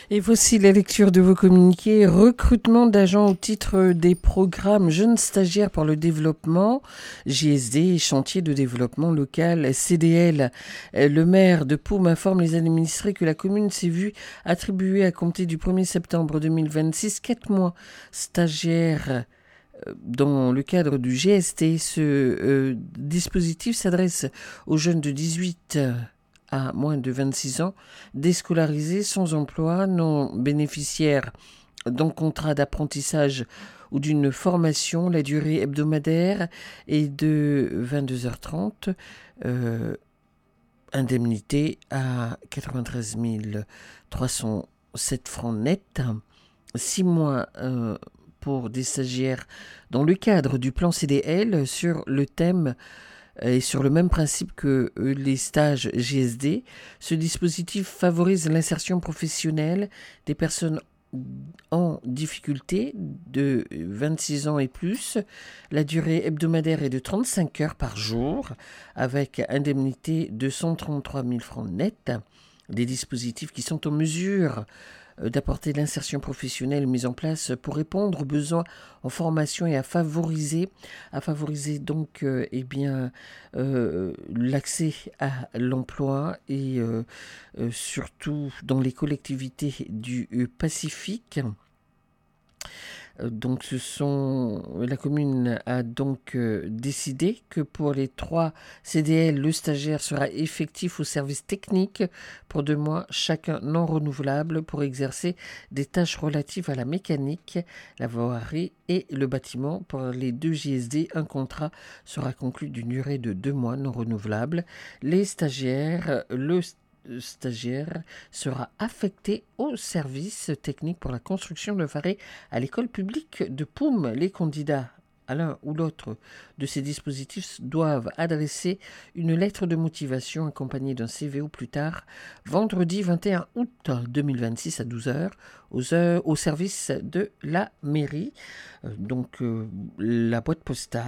Et voici la lecture de vos communiqués. Recrutement d'agents au titre des programmes Jeunes stagiaires pour le développement, JSD, chantier de développement local, CDL. Le maire de Poum informe les administrés que la commune s'est vue attribuer à compter du 1er septembre 2026 4 mois stagiaires dans le cadre du GST. Ce dispositif s'adresse aux jeunes de 18 à moins de 26 ans, déscolarisés, sans emploi, non bénéficiaires d'un contrat d'apprentissage ou d'une formation. La durée hebdomadaire est de 22h30. Indemnité à 93 307 francs nets. 6 mois pour des stagiaires dans le cadre du plan CDL sur le thème et sur le même principe que les stages GSD. Ce dispositif favorise l'insertion professionnelle des personnes en difficulté de 26 ans et plus. La durée hebdomadaire est de 35 heures par jour avec indemnité de 133 000 francs nets. Des dispositifs qui sont en mesure d'apporter l'insertion professionnelle mise en place pour répondre aux besoins en formation et à favoriser donc l'accès à l'emploi et surtout dans les collectivités du Pacifique. Donc la commune a donc décidé que pour les 3 CDL, le stagiaire sera effectif au service technique pour 2 mois, chacun non renouvelable, pour exercer des tâches relatives à la mécanique, la voirie et le bâtiment. Pour les 2 JSD, un contrat sera conclu d'une durée de 2 mois non renouvelable. Les stagiaires, le stagiaire sera affecté au service technique pour la construction de faré à l'école publique de Poum. Les candidats à l'un ou l'autre de ces dispositifs doivent adresser une lettre de motivation accompagnée d'un CV au plus tard vendredi 21 août 2026 à 12h au service de la mairie. La boîte postale